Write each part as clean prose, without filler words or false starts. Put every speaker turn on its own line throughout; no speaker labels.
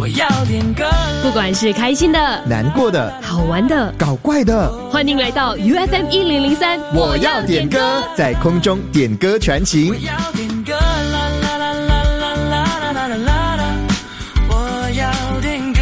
我要点歌，
不管是开心的、
难过的、
好玩的、
搞怪的，
欢迎来到 UFM 1003，
我要点歌，在空中点歌传情。
我要点歌，啦啦啦啦啦啦啦啦啦啦，我要点歌，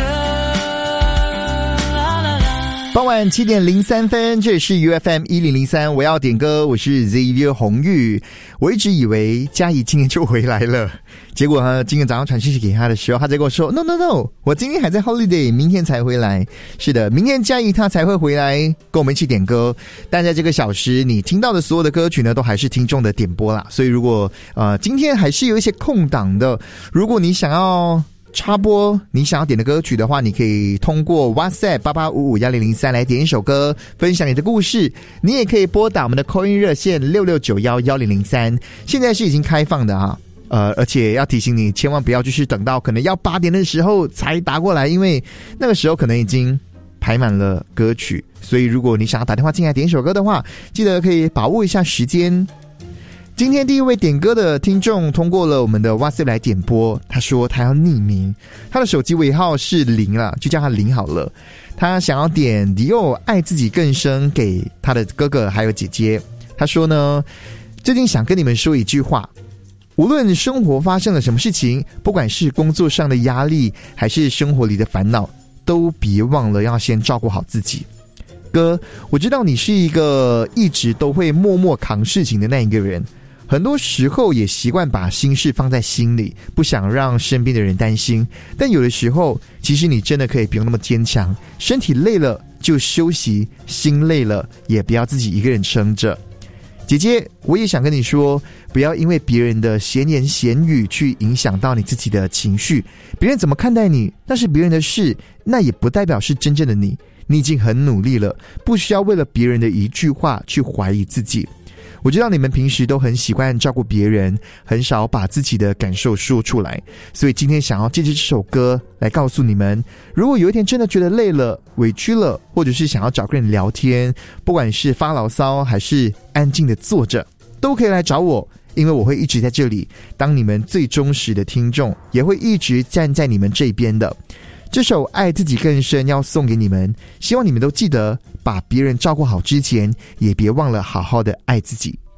啦啦啦。
傍晚7点03分，这里是 UFM 1003，我要点歌，我是 Xavier 洪玉。我一直以为嘉怡今天就回来了，结果呢，今天早上传讯息给他的时候，他在跟我说 No， 我今天还在 holiday， 明天才回来。是的，明天嘉怡他才会回来跟我们一起点歌。但在这个小时，你听到的所有的歌曲呢，都还是听众的点播啦。所以如果今天还是有一些空档的，如果你想要插播你想要点的歌曲的话，你可以通过 WhatsApp 88551003来点一首歌，分享你的故事。你也可以拨打我们的 call in 热线66911003，现在是已经开放的啊。而且要提醒你，千万不要就是等到可能要8点的时候才打过来，因为那个时候可能已经排满了歌曲。所以如果你想要打电话进来点一首歌的话，记得可以把握一下时间。今天第一位点歌的听众通过了我们的 WhatsApp 来点播，他说他要匿名，他的手机尾号是0啦，就叫他0好了。他想要点迪奥爱自己更深给他的哥哥还有姐姐。他说呢，最近想跟你们说一句话，无论生活发生了什么事情，不管是工作上的压力还是生活里的烦恼，都别忘了要先照顾好自己。哥，我知道你是一个一直都会默默扛事情的那一个人，很多时候也习惯把心事放在心里，不想让身边的人担心。但有的时候，其实你真的可以不用那么坚强，身体累了就休息，心累了也不要自己一个人撑着。姐姐，我也想跟你说，不要因为别人的闲言闲语去影响到你自己的情绪。别人怎么看待你，那是别人的事，那也不代表是真正的你。你已经很努力了，不需要为了别人的一句话去怀疑自己。我知道你们平时都很习惯照顾别人，很少把自己的感受说出来，所以今天想要借着这首歌来告诉你们，如果有一天真的觉得累了、委屈了，或者是想要找个人聊天，不管是发牢骚还是安静的坐着，都可以来找我，因为我会一直在这里当你们最忠实的听众，也会一直站在你们这边的。这首爱自己更深要送给你们，希望你们都记得把别人照顾好之前，也别忘了好好的爱自己。